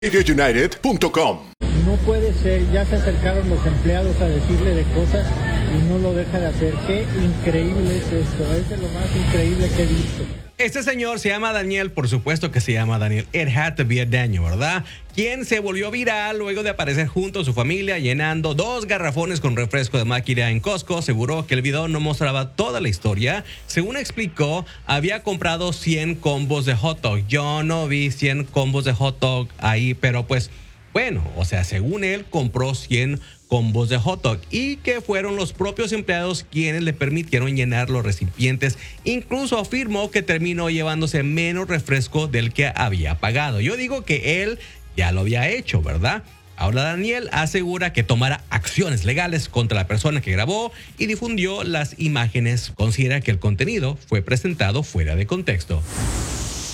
RadioUnited.com. No puede ser, ya se acercaron los empleados a decirle de cosas y no lo deja de hacer. Qué increíble es esto, es de lo más increíble que he visto. Este señor se llama Daniel, por supuesto que se llama Daniel. It had to be a Daniel, ¿verdad? Quien se volvió viral luego de aparecer junto a su familia llenando 2 garrafones con refresco de máquina en Costco. Aseguró que el video no mostraba toda la historia. Según explicó, había comprado 100 combos de hot dog. Yo no vi 100 combos de hot dog ahí, pero pues, bueno, o sea, según él, compró 100 combos de hot dog y que fueron los propios empleados quienes le permitieron llenar los recipientes. Incluso afirmó que terminó llevándose menos refresco del que había pagado. Yo digo que él ya lo había hecho, ¿verdad? Ahora Daniel asegura que tomará acciones legales contra la persona que grabó y difundió las imágenes. Considera que el contenido fue presentado fuera de contexto.